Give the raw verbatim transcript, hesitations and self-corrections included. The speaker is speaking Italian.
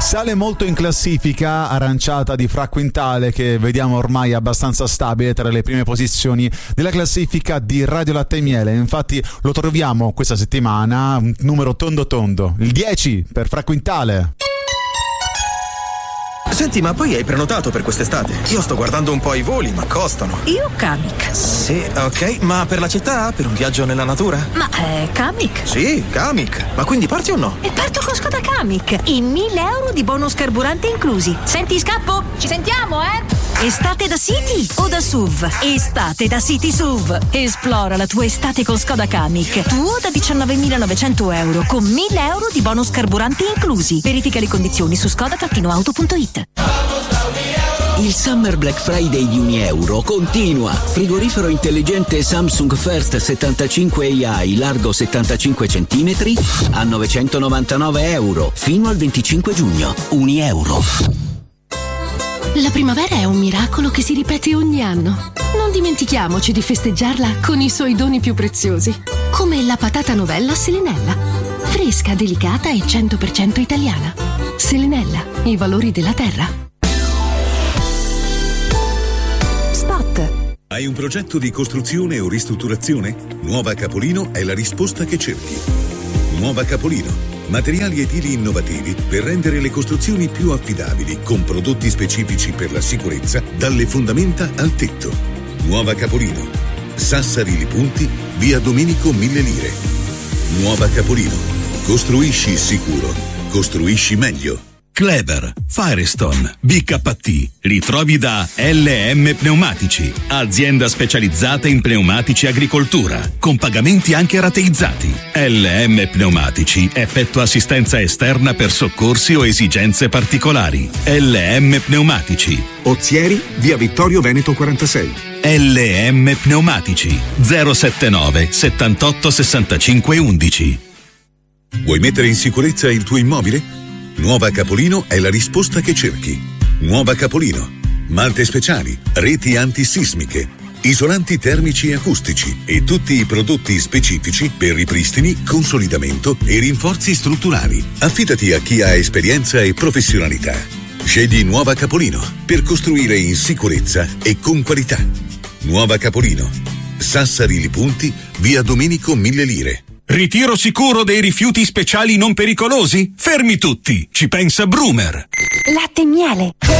Sale molto in classifica Aranciata di Fra Quintale, che vediamo ormai abbastanza stabile tra le prime posizioni della classifica di Radio Latte e Miele. Infatti lo troviamo questa settimana un numero tondo tondo, il dieci per Fra Quintale. Senti, ma poi hai prenotato per quest'estate? Io sto guardando un po' i voli, ma costano. Io Kamiq. Sì, ok, ma per la città? Per un viaggio nella natura? Ma è Kamiq? Sì, Kamiq. Ma quindi parti o no? E parto con Skoda Kamiq. I mille euro di bonus carburante inclusi. Senti, scappo? Ci sentiamo, eh? Estate da City o da S U V? Estate da City S U V. Esplora la tua estate con Skoda Kamiq. Tuo da diciannovemilanovecento euro con mille euro di bonus carburante inclusi. Verifica le condizioni su skoda auto punto it. Il Summer Black Friday di Unieuro continua. Frigorifero intelligente Samsung First settantacinque A I largo settantacinque centimetri a novecentonovantanove euro fino al venticinque giugno. Unieuro. La primavera è un miracolo che si ripete ogni anno. Non dimentichiamoci di festeggiarla con i suoi doni più preziosi, come la patata novella Selenella. Fresca, delicata e cento per cento italiana. Selenella, i valori della terra. Spot. Hai un progetto di costruzione o ristrutturazione? Nuova Capolino è la risposta che cerchi. Nuova Capolino. Materiali edili innovativi per rendere le costruzioni più affidabili, con prodotti specifici per la sicurezza, dalle fondamenta al tetto. Nuova Capolino. Sassari Lipunti, via Domenico Mille Lire. Nuova Capolino. Costruisci sicuro. Costruisci meglio. Kleber, Firestone, B K T, li trovi da L M Pneumatici, azienda specializzata in pneumatici agricoltura, con pagamenti anche rateizzati. L M Pneumatici effettua assistenza esterna per soccorsi o esigenze particolari. L M Pneumatici. Ozieri, via Vittorio Veneto quarantasei. L M Pneumatici, zero settantanove settantotto sessantacinque undici. Vuoi mettere in sicurezza il tuo immobile? Nuova Capolino è la risposta che cerchi. Nuova Capolino. Malte speciali, reti antisismiche, isolanti termici e acustici e tutti i prodotti specifici per ripristini, consolidamento e rinforzi strutturali. Affidati a chi ha esperienza e professionalità. Scegli Nuova Capolino per costruire in sicurezza e con qualità. Nuova Capolino. Sassari Lipunti, via Domenico Mille Lire. Ritiro sicuro dei rifiuti speciali non pericolosi? Fermi tutti, ci pensa Brumer. Latte e Miele.